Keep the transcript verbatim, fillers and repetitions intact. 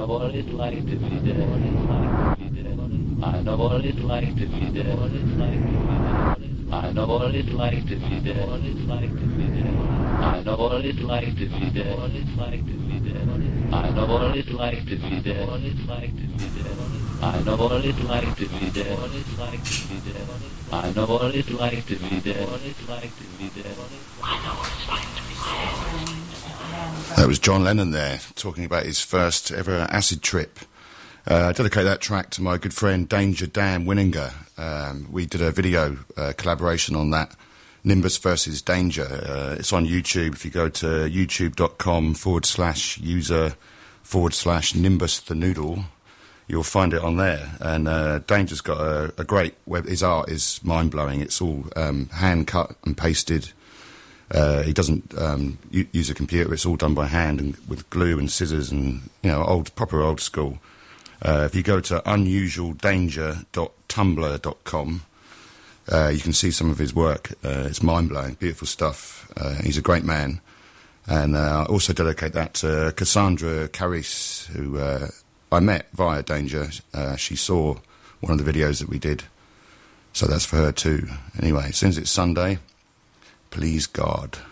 know what it's like to be dead. I know what it's like to be dead. I know what it's like to be dead. I know what it's like to be dead. I know what it's like to be dead. I know what it's like to be dead. I know what it's like to be dead. That was John Lennon there, talking about his first ever acid trip. Uh, I dedicate that track to my good friend Danger Dan Winninger. Um, we did a video uh, collaboration on that, Nimbus versus Danger. Uh, it's on YouTube. If you go to youtube.com forward slash user forward slash Nimbus the Noodle, you'll find it on there. And uh, Danger's got a, a great web. His art is mind-blowing. It's all um, hand-cut and pasted. Uh, he doesn't um, u- use a computer. It's all done by hand and with glue and scissors and, you know, old, proper old school. Uh, if you go to unusual danger dot tumblr dot com, uh, you can see some of his work. Uh, it's mind-blowing, beautiful stuff. Uh, he's a great man. And uh, I also dedicate that to Cassandra Caris, who uh, I met via Danger. Uh, she saw one of the videos that we did. So that's for her too. Anyway, since it's Sunday, please God.